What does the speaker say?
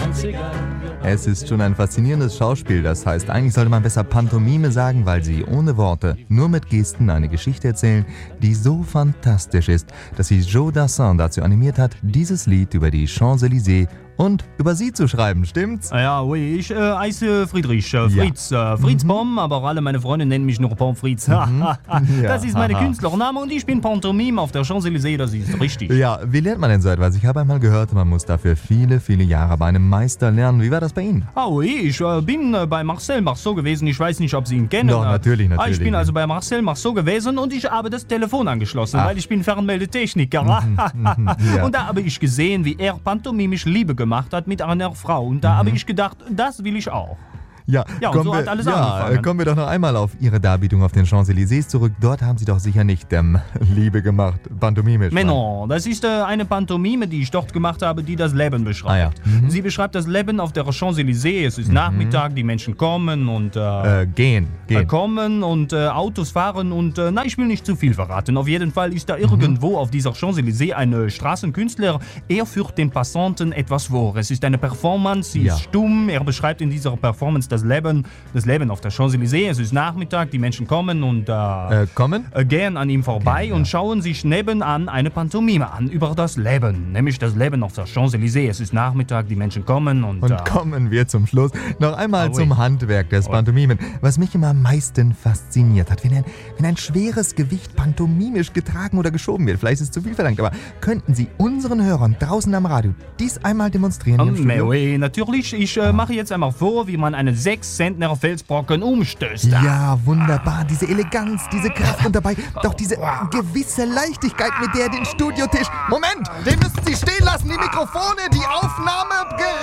Es ist schon ein faszinierendes Schauspiel, das heißt, eigentlich sollte man besser Pantomime sagen, weil sie ohne Worte, nur mit Gesten eine Geschichte erzählen, die so fantastisch ist, dass sie Joe Dassin dazu animiert hat, dieses Lied über die Champs-Élysées und über sie zu schreiben, stimmt's? Ja, oui, ich heiße Friedrich, Fritz, Fritz Pommes, aber alle meine Freunde nennen mich nur Pommes Fritz. Das ist mein Künstlername und ich bin Pantomime auf der Champs-Élysées, das ist richtig. Ja, wie lernt man denn so etwas? Ich habe einmal gehört, man muss dafür viele, viele Jahre bei einem Meister lernen. Wie war das bei Ihnen? Oui, ich bin bei Marcel Marceau gewesen, ich weiß nicht, ob Sie ihn kennen. Doch, natürlich. Ich bin also bei Marcel Marceau gewesen und ich habe das Telefon angeschlossen, weil ich bin Fernmeldetechniker. Ja. Und da habe ich gesehen, wie er pantomimisch Liebe gemacht hat mit einer Frau. Und da habe ich gedacht, das will ich auch. Ja, und so hat alles angefangen. Kommen wir doch noch einmal auf Ihre Darbietung auf den Champs-Élysées zurück. Dort haben Sie doch sicher nicht Liebe gemacht, pantomimisch. Mais non, das ist eine Pantomime, die ich dort gemacht habe, die das Leben beschreibt. Sie beschreibt das Leben auf der Champs-Élysées. Es ist Nachmittag, die Menschen kommen und gehen. Kommen und Autos fahren und ich will nicht zu viel verraten. Auf jeden Fall ist da irgendwo auf dieser Champs-Élysées ein Straßenkünstler. Er führt den Passanten etwas vor. Es ist eine Performance, sie ist stumm. Er beschreibt in dieser Performance das Leben auf der Champs-Élysées. Es ist Nachmittag, die Menschen kommen und gehen an ihm vorbei und schauen sich nebenan eine Pantomime an über das Leben, nämlich das Leben auf der Champs-Élysées. Es ist Nachmittag, die Menschen kommen und kommen wir zum Schluss noch einmal zum Handwerk des Pantomimen. Was mich immer am meisten fasziniert hat, wenn ein schweres Gewicht pantomimisch getragen oder geschoben wird, vielleicht ist es zu viel verlangt, aber könnten Sie unseren Hörern draußen am Radio dies einmal demonstrieren? Oui, natürlich. Ich mache jetzt einmal vor, wie man einen 6-Zentner Felsbrocken umstößt. Ja, wunderbar. Diese Eleganz, diese Kraft und dabei doch diese gewisse Leichtigkeit, mit der den Studiotisch... Moment, den müssen Sie stehen lassen, die Mikrofone, die Aufnahme...